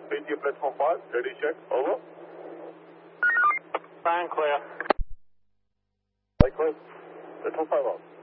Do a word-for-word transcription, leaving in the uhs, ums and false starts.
A T platform five, ready, check, over. Fine, clear. Likewise, platform five out.